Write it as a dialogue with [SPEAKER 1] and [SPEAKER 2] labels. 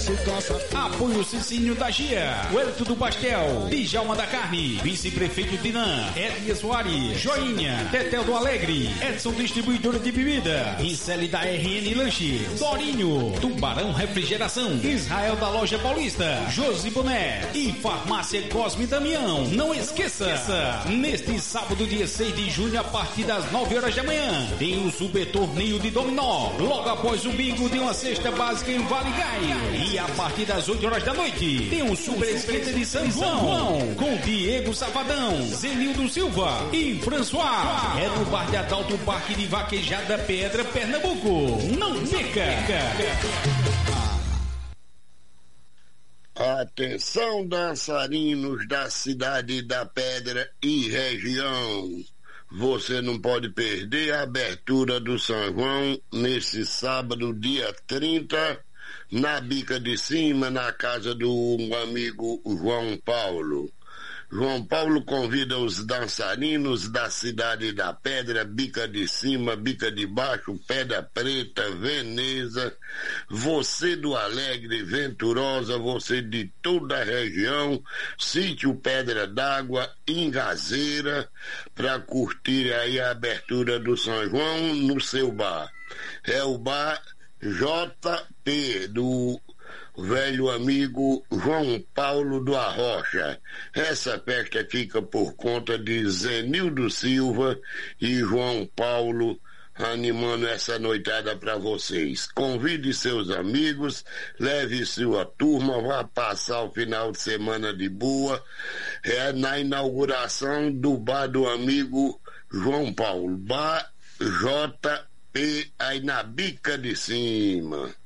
[SPEAKER 1] Apoio Cicinho da Gia, Huerto do Pastel, Djalma da Carne, Vice-Prefeito Dinan, Edlia Soares, Joinha, Tetel do Alegre, Edson Distribuidora de Bebida, Incele da RN Lanches, Dorinho, Tubarão Refrigeração, Israel da Loja Paulista, Josi Boné e Farmácia Cosme Damião. Não esqueça, neste sábado, dia 6 de junho, a partir das 9 horas da manhã, tem o Super Torneio de Dominó, logo após o bingo de uma cesta básica em Vale Gai. E a partir das 8 horas da noite, tem o Super Esquenta de São João, com Diego Safadão, Zenildo Silva e François. É no Bar de Adalto, Parque de Vaquejada Pedra, Pernambuco. Não perca!
[SPEAKER 2] Atenção, dançarinos da Cidade da Pedra e região. Você não pode perder a abertura do São João nesse sábado, dia 30, na Bica de Cima, na casa do amigo João Paulo. João Paulo convida os dançarinos da Cidade da Pedra, Bica de Cima, Bica de Baixo, Pedra Preta, Veneza, você do Alegre, Venturosa, você de toda a região, Sítio Pedra d'Água, Ingazeira, para curtir aí a abertura do São João no seu bar. É o bar JP, do velho amigo João Paulo do Arrocha. Essa festa fica por conta de Zenildo Silva e João Paulo, animando essa noitada para vocês. Convide seus amigos, leve sua turma, vá passar o final de semana de boa. É na inauguração do bar do amigo João Paulo, bar JP, aí na Bica de Cima.